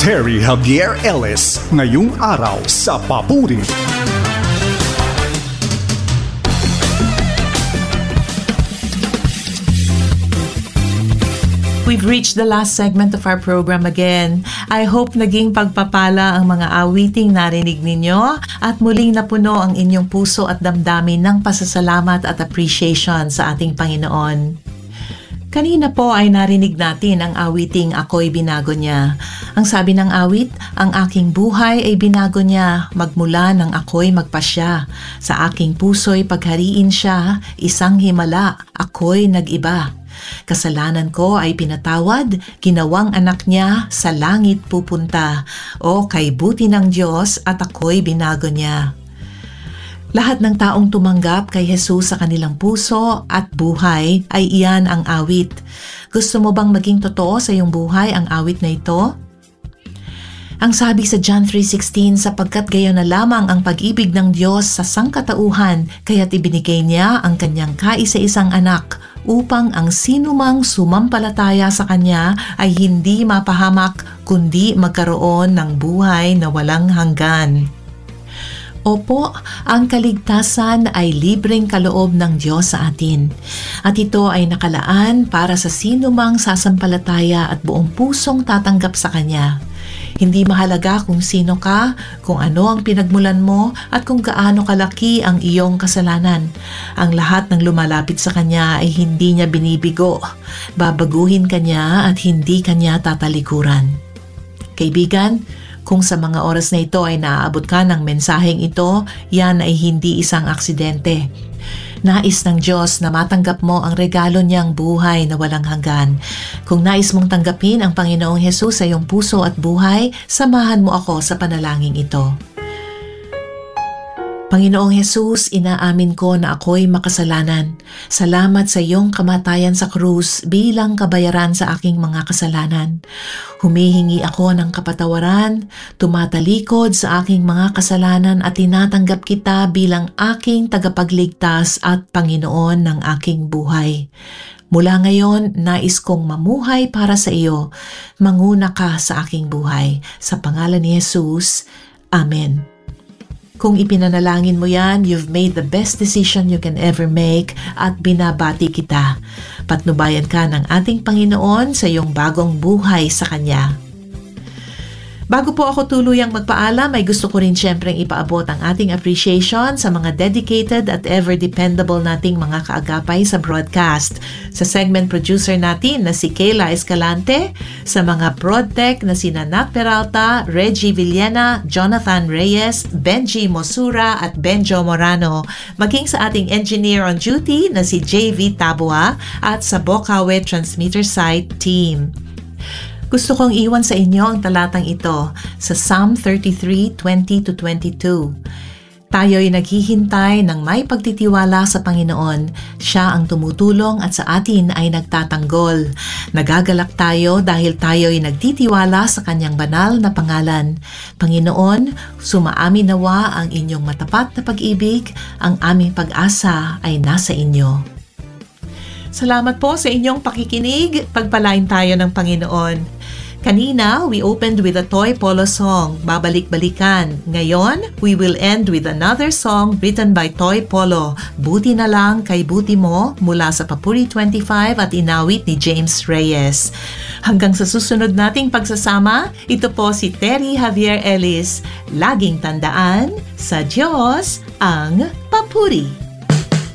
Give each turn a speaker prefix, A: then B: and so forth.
A: Terry Javier Ellis, ngayong araw sa Papuri.
B: We've reached the last segment of our program again. I hope naging pagpapala ang mga awiting narinig ninyo at muling napuno ang inyong puso at damdamin ng pasasalamat at appreciation sa ating Panginoon. Kanina po ay narinig natin ang awiting Ako'y Binago Niya. Ang sabi ng awit, ang aking buhay ay binago niya, magmula nang ako'y magpasya. Sa aking puso'y paghariin siya, isang himala, ako'y nag-iba. Kasalanan ko ay pinatawad, ginawang anak niya, sa langit pupunta. O kay buti ng Diyos at ako'y binago niya. Lahat ng taong tumanggap kay Jesus sa kanilang puso at buhay ay iyan ang awit. Gusto mo bang maging totoo sa iyong buhay ang awit na ito? Ang sabi sa John 3:16, sapagkat gayon na lamang ang pag-ibig ng Diyos sa sangkatauhan, kaya't ibinigay niya ang kanyang kaisa-isang anak, upang ang sinumang sumampalataya sa kanya ay hindi mapahamak, kundi magkaroon ng buhay na walang hanggan. Opo, ang kaligtasan ay libreng kaloob ng Diyos sa atin. At ito ay nakalaan para sa sinumang sasampalataya at buong pusong tatanggap sa Kanya. Hindi mahalaga kung sino ka, kung ano ang pinagmulan mo, at kung gaano kalaki ang iyong kasalanan. Ang lahat ng lumalapit sa Kanya ay hindi niya binibigo. Babaguhin Kanya at hindi Kanya tatalikuran. Kaibigan, kung sa mga oras na ito ay naaabot ka ng mensaheng ito, yan ay hindi isang aksidente. Nais ng Diyos na matanggap mo ang regalo niyang buhay na walang hanggan. Kung nais mong tanggapin ang Panginoong Hesus sa iyong puso at buhay, samahan mo ako sa panalangin ito. Panginoong Hesus, inaamin ko na ako'y makasalanan. Salamat sa iyong kamatayan sa krus bilang kabayaran sa aking mga kasalanan. Humihingi ako ng kapatawaran, tumatalikod sa aking mga kasalanan at tinatanggap kita bilang aking tagapagligtas at Panginoon ng aking buhay. Mula ngayon, nais kong mamuhay para sa iyo. Manguna ka sa aking buhay. Sa pangalan ni Jesus, Amen. Kung ipinanalangin mo yan, you've made the best decision you can ever make at binabati kita. Patnubayan ka ng ating Panginoon sa iyong bagong buhay sa Kanya. Bago po ako tuluyang magpaalam, ay gusto ko rin syempreng ipaabot ang ating appreciation sa mga dedicated at ever-dependable nating mga kaagapay sa broadcast. Sa segment producer natin na si Kayla Escalante, sa mga ProdTech na sina Nat Peralta, Reggie Villena, Jonathan Reyes, Benji Mosura at Benjo Morano, maging sa ating engineer on duty na si JV Tabua at sa Bokawe Transmitter Site team. Gusto kong iwan sa inyo ang talatang ito sa Psalm 33:20-22. Tayo'y naghihintay ng may pagtitiwala sa Panginoon. Siya ang tumutulong at sa atin ay nagtatanggol. Nagagalak tayo dahil tayo'y nagtitiwala sa Kanyang banal na pangalan. Panginoon, sumaamin nawa ang inyong matapat na pag-ibig. Ang aming pag-asa ay nasa inyo. Salamat po sa inyong pakikinig. Pagpalain tayo ng Panginoon. Kanina, we opened with a Toy Polo song, Babalik-Balikan. Ngayon, we will end with another song written by Toy Polo, Buti na lang kay Buti Mo, mula sa Papuri 25 at inawit ni James Reyes. Hanggang sa susunod nating pagsasama, ito po si Terry Javier Ellis. Laging tandaan, sa Diyos ang papuri.